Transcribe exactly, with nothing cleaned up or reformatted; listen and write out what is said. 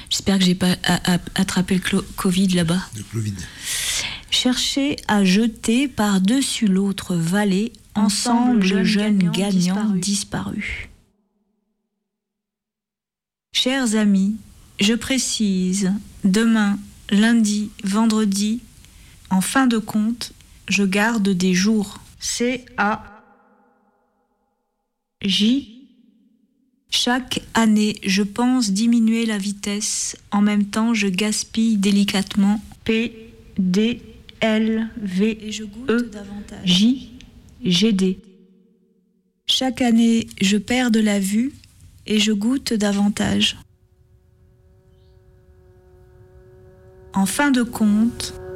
J'espère que j'ai pas a- a- attrapé le clo- Covid là-bas. Le Covid. Chercher à jeter par-dessus l'autre vallée, ensemble, Ensemble, jeunes gagnants gagnants disparus. disparus. Chers amis, je précise, demain, lundi, vendredi, en fin de compte, je garde des jours. C A J. Chaque année, je pense diminuer la vitesse. En même temps, je gaspille délicatement. P D L V E J G D. Chaque année, je perds de la vue et je goûte davantage. En fin de compte,